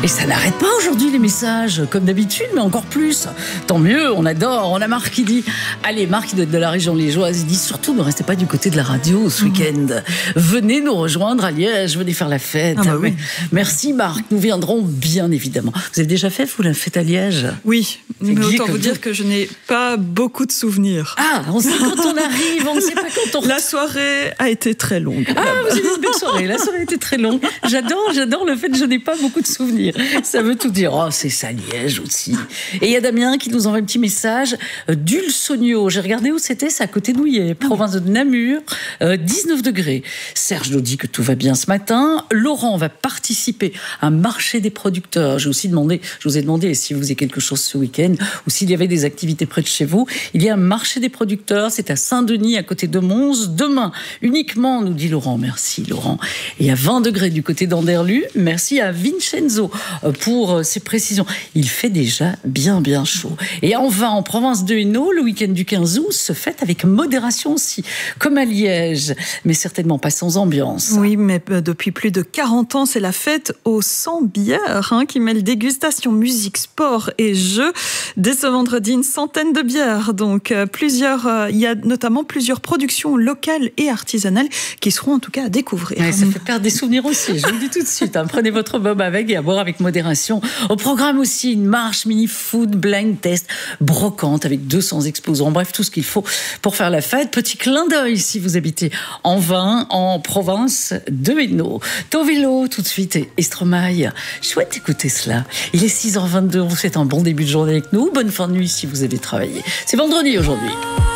Et ça n'arrête pas aujourd'hui les messages, comme d'habitude, mais encore plus. Tant mieux, on adore. On a Marc qui dit, allez, Marc qui doit être de la région liégeoise, il dit surtout ne restez pas du côté de la radio ce week-end. Venez nous rejoindre à Liège, venez faire la fête. Ah bah oui. Merci Marc, nous viendrons bien évidemment. Vous avez déjà fait, vous, la fête à Liège? Oui, mais autant vous dire que je n'ai pas beaucoup de souvenirs. Ah, on sait quand on arrive, on ne sait pas quand on... La soirée a été très longue. Ah, vous avez une belle soirée, la soirée était très longue. J'adore le fait que je n'ai pas beaucoup de souvenirs. Ça veut tout dire. Oh, c'est ça, Liège aussi. Et il y a Damien qui nous envoie un petit message. Dulsogno, j'ai regardé où c'était, c'est à côté de Nouillet, province de Namur, 19 degrés. Serge nous dit que tout va bien ce matin. Laurent va participer à un marché des producteurs. Je vous ai demandé si vous avez quelque chose ce week-end ou s'il y avait des activités près de chez vous. Il y a un marché des producteurs, c'est à Saint-Denis, à côté de Mons. Demain, uniquement, nous dit Laurent. Merci Laurent. Et à 20 degrés du côté d'Anderlu. Merci à Vincenzo pour ces précisions. Il fait déjà bien chaud. Et on va en province de Hainaut, le week-end du 15 août se fête avec modération aussi, comme à Liège, mais certainement pas sans ambiance. Oui, mais depuis plus de 40 ans, c'est la fête aux 100 bières qui mêle dégustation, musique, sport et jeux. Dès ce vendredi, une centaine de bières. Donc, il y a notamment plusieurs productions locales et artisanales qui seront en tout cas à découvrir. Ouais, ça fait perdre des souvenirs aussi, je vous le dis tout de suite. Prenez votre bob avec et à boire avec modération. Au programme aussi, une marche mini-food, blind test, brocante avec 200 exposants. Bref, tout ce qu'il faut pour faire la fête. Petit clin d'œil si vous habitez en Vin, en province de Hainaut. Tovelo, tout de suite, et Stromae. Chouette d'écouter cela. Il est 6h22, on vous souhaite un bon début de journée avec nous. Bonne fin de nuit si vous avez travaillé. C'est vendredi aujourd'hui.